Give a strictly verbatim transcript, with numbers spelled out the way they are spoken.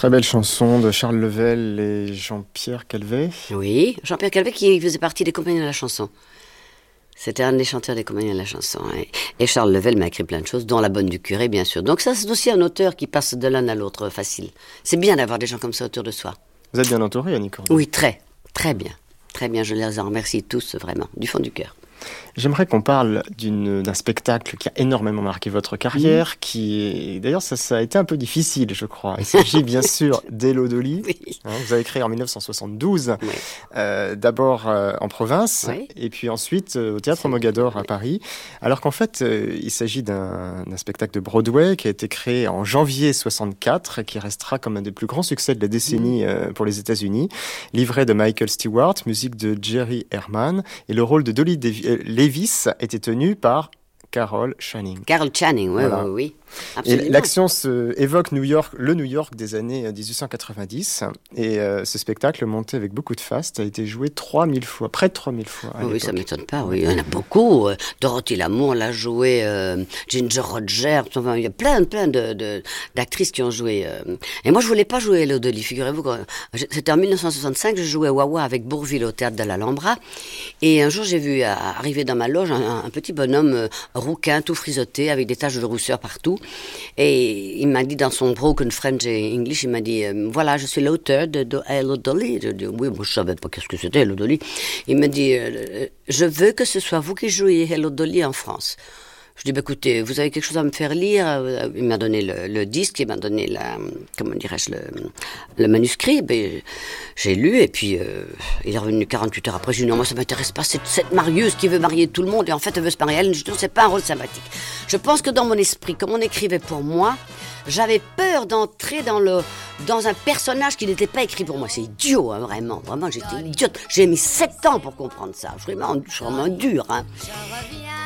Très belle chanson de Charles Level et Jean-Pierre Calvet. Oui, Jean-Pierre Calvet qui faisait partie des Compagnons de la chanson. C'était un des chanteurs des Compagnons de la chanson. Et, et Charles Level m'a écrit plein de choses, dont La Bonne du Curé, bien sûr. Donc ça, c'est aussi un auteur qui passe de l'un à l'autre facile. C'est bien d'avoir des gens comme ça autour de soi. Vous êtes bien entouré, Annie Cordy? Oui, très, très bien. Très bien, je les en remercie tous, vraiment, du fond du cœur. J'aimerais qu'on parle d'une, d'un spectacle qui a énormément marqué votre carrière, mmh. qui est... D'ailleurs, ça, ça a été un peu difficile, je crois. Il s'agit bien sûr d'Hello Dolly. Oui. Hein, vous avez créé en dix-neuf cent soixante-douze, Oui. euh, d'abord euh, en province, Oui. et puis ensuite euh, au Théâtre Mogador à Paris. Alors qu'en fait, euh, il s'agit d'un, d'un spectacle de Broadway qui a été créé en janvier soixante-quatre et qui restera comme un des plus grands succès de la décennie mmh. euh, pour les États-Unis. Livret de Michael Stewart, musique de Jerry Herman, et le rôle de Dolly Davi- euh, Levis était tenu par Carol Channing. Carol Channing, oui, voilà. oui, oui. Absolument. Et l'action se évoque New York, le New York des années dix-huit cent quatre-vingt-dix. Et euh, ce spectacle, monté avec beaucoup de faste, a été joué trois mille fois, près de trois mille fois. À oui, l'époque. Ça ne m'étonne pas, oui. Il y en a beaucoup. Dorothy Lamour l'a joué, euh, Ginger Rogers, enfin, il y a plein, plein de, de, d'actrices qui ont joué. Euh. Et moi, je ne voulais pas jouer Hello Dolly, figurez-vous. Quand... C'était en dix-neuf cent soixante-cinq, je jouais Wawa avec Bourvil au théâtre de l'Alhambra. Et un jour, j'ai vu arriver dans ma loge un, un petit bonhomme euh, rouquin, tout frisotté, avec des taches de rousseur partout. Et il m'a dit dans son broken French et English, il m'a dit euh, voilà, je suis l'auteur de, de Hello Dolly. Je dis oui, moi je savais pas qu'est-ce que c'était Hello Dolly. Il m'a dit euh, je veux que ce soit vous qui jouiez Hello Dolly en France. Je dis bah, écoutez, vous avez quelque chose à me faire lire? Il m'a donné le, le disque, il m'a donné la, comment dirais-je, le, le manuscrit. Ben, j'ai lu et puis euh, il est revenu quarante-huit heures après. Je lui ai dit non, moi ça m'intéresse pas, c'est cette marieuse qui veut marier tout le monde et en fait elle veut se marier elle. Je dis non, c'est pas un rôle sympathique. Je pense que dans mon esprit, comme on écrivait pour moi, j'avais peur d'entrer dans le dans un personnage qui n'était pas écrit pour moi. C'est idiot, hein, vraiment, vraiment, j'étais idiote. J'ai mis sept ans pour comprendre ça. Je suis vraiment, je suis vraiment dur, hein.